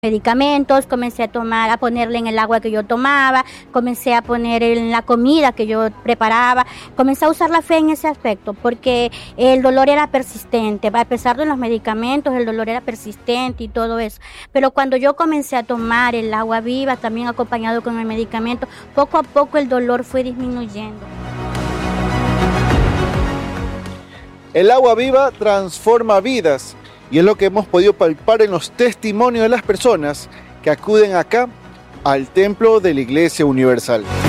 medicamentos, comencé a ponerle en el agua que yo tomaba, comencé a poner en la comida que yo preparaba, comencé a usar la fe en ese aspecto, porque el dolor era persistente, a pesar de los medicamentos, el dolor era persistente y todo eso, pero cuando yo comencé a tomar el agua viva, también acompañado con el medicamento, poco a poco el dolor fue disminuyendo. El agua viva transforma vidas. Y es lo que hemos podido palpar en los testimonios de las personas que acuden acá al templo de la Iglesia Universal.